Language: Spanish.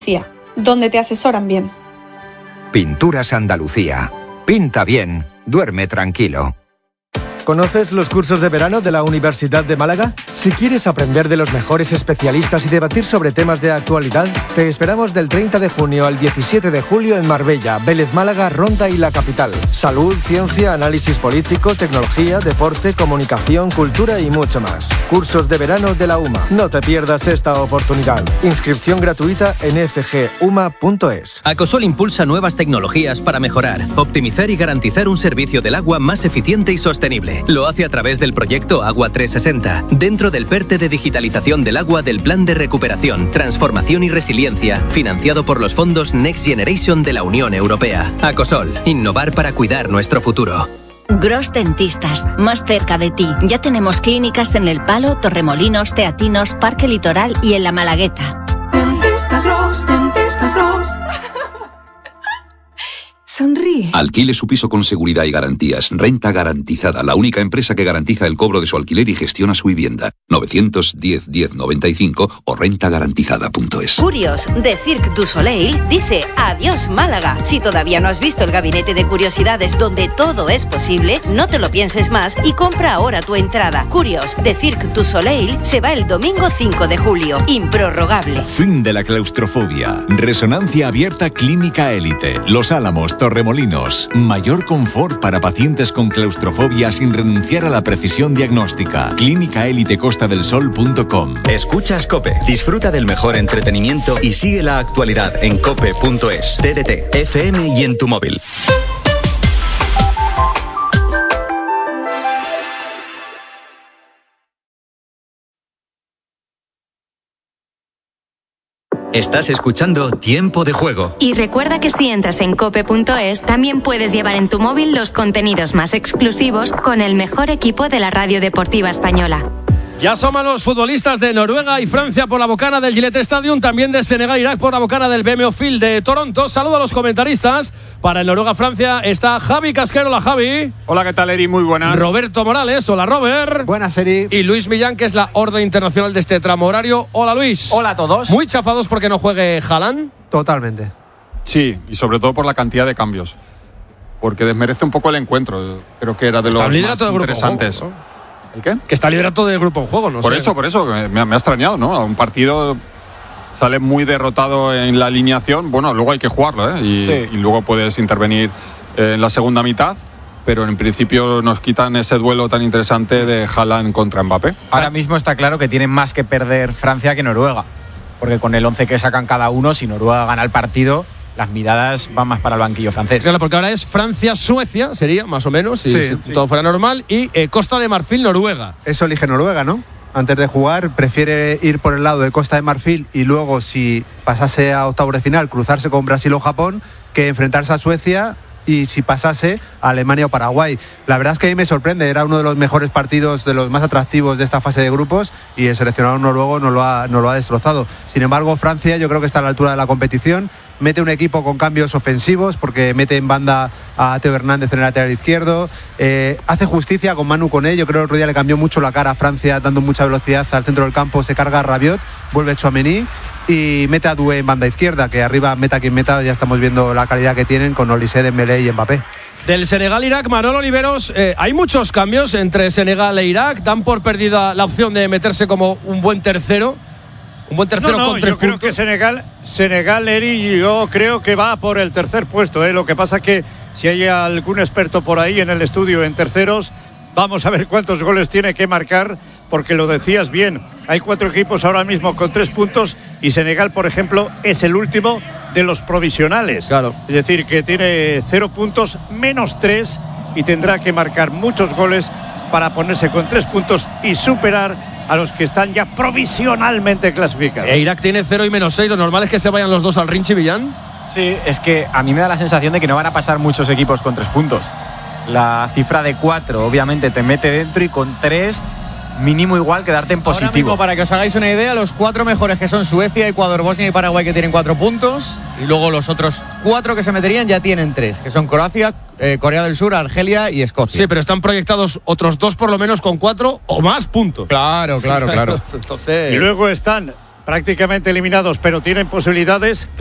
donde te asesoran bien. Pinturas Andalucía. Pinta bien, duerme tranquilo. ¿Conoces los cursos de verano de la Universidad de Málaga? Si quieres aprender de los mejores especialistas y debatir sobre temas de actualidad, te esperamos del 30 de junio al 17 de julio en Marbella, Vélez Málaga, Ronda y la capital. Salud, ciencia, análisis político, tecnología, deporte, comunicación, cultura y mucho más. Cursos de verano de la UMA. No te pierdas esta oportunidad. Inscripción gratuita en fguma.es. Acosol impulsa nuevas tecnologías para mejorar, optimizar y garantizar un servicio del agua más eficiente y sostenible. Lo hace a través del proyecto Agua 360, dentro del PERTE de digitalización del agua del Plan de Recuperación, Transformación y Resiliencia, financiado por los fondos Next Generation de la Unión Europea. Acosol, innovar para cuidar nuestro futuro. Gros Dentistas, más cerca de ti. Ya tenemos clínicas en El Palo, Torremolinos, Teatinos, Parque Litoral y en La Malagueta. Dentistas Gros, Dentistas Gros. Sonríe. Alquile su piso con seguridad y garantías. Renta Garantizada, la única empresa que garantiza el cobro de su alquiler y gestiona su vivienda. 910 1095 o rentagarantizada.es. Curios, de Cirque du Soleil, dice adiós Málaga. Si todavía no has visto el gabinete de curiosidades donde todo es posible, no te lo pienses más y compra ahora tu entrada. Curios, de Cirque du Soleil se va el domingo 5 de julio. Improrrogable. Fin de la claustrofobia. Resonancia abierta Clínica Élite. Los Álamos, Torremolinos. Mayor confort para pacientes con claustrofobia sin renunciar a la precisión diagnóstica. clínicaelitecostadelsol.com. Escuchas COPE. Disfruta del mejor entretenimiento y sigue la actualidad en cope.es, TDT, FM y en tu móvil. Estás escuchando Tiempo de Juego. Y recuerda que si entras en cope.es, también puedes llevar en tu móvil los contenidos más exclusivos con el mejor equipo de la radio deportiva española. Ya asoman los futbolistas de Noruega y Francia por la bocana del Gillette Stadium, también de Senegal e Irak por la bocana del BMO Field de Toronto. Saludo a los comentaristas. Para el Noruega-Francia está Javi Casquero. Hola, Javi. Hola, ¿qué tal, Eri? Muy buenas. Roberto Morales. Hola, Robert. Buenas, Eri. Y Luis Millán, que es la orden internacional de este tramo horario. Hola, Luis. Hola a todos. Muy chafados porque no juegue Haaland. Totalmente. Sí, y sobre todo por la cantidad de cambios. Porque desmerece un poco el encuentro. Creo que era de los más interesantes. ¿El qué? Que está liderato del grupo en juego, ¿no? Por eso, me ha extrañado, ¿no? Un partido sale muy derrotado en la alineación. Bueno, luego hay que jugarlo, ¿eh? Y luego puedes intervenir en la segunda mitad. Pero en principio nos quitan ese duelo tan interesante de Haaland contra Mbappé. Ahora mismo está claro que tienen más que perder Francia que Noruega. Porque con el 11 que sacan cada uno, si Noruega gana el partido, las miradas van más para el banquillo francés. Claro, porque ahora es Francia-Suecia, sería más o menos, si todo fuera normal, y Costa de Marfil-Noruega. Eso elige Noruega, ¿no? Antes de jugar, prefiere ir por el lado de Costa de Marfil y luego, si pasase a octavos de final, cruzarse con Brasil o Japón, que enfrentarse a Suecia y si pasase a Alemania o Paraguay. La verdad es que a mí me sorprende, era uno de los mejores partidos, de los más atractivos de esta fase de grupos, y el seleccionado noruego no lo ha destrozado. Sin embargo, Francia yo creo que está a la altura de la competición, mete un equipo con cambios ofensivos porque mete en banda a Teo Hernández en el lateral izquierdo, hace justicia con Manu Koné. Yo creo que el otro día le cambió mucho la cara a Francia dando mucha velocidad al centro del campo, se carga a Rabiot, vuelve Tchouaméni y mete a Doué en banda izquierda, que arriba meta quien meta, ya estamos viendo la calidad que tienen con Olise, Dembélé y Mbappé. Del Senegal-Irak, Manolo Oliveros, hay muchos cambios entre Senegal e Irak, dan por perdida la opción de meterse como un buen tercero. Un buen tercero con 3 yo creo puntos. que Senegal, Eri, yo creo que va por el tercer puesto. Lo que pasa que si hay algún experto por ahí en el estudio en terceros, vamos a ver cuántos goles tiene que marcar, porque lo decías bien, hay 4 equipos ahora mismo con 3 puntos y Senegal, por ejemplo, es el último de los provisionales. Claro. Es decir, que tiene 0 puntos menos 3 y tendrá que marcar muchos goles para ponerse con 3 puntos y superar a los que están ya provisionalmente clasificados. Irak tiene 0 y menos 6, lo normal es que se vayan los dos al Rinchi, Villán. Sí, es que a mí me da la sensación de que no van a pasar muchos equipos con 3 puntos. La cifra de 4 obviamente te mete dentro y con 3 mínimo igual quedarte en positivo. Ahora mismo, para que os hagáis una idea, los 4 mejores que son Suecia, Ecuador, Bosnia y Paraguay, que tienen 4 puntos, y luego los otros 4 que se meterían ya tienen 3, que son Croacia, Corea del Sur, Argelia y Escocia. Sí, pero están proyectados otros 2 por lo menos con 4 o más puntos. Claro. Entonces... Y luego están prácticamente eliminados, pero tienen posibilidades.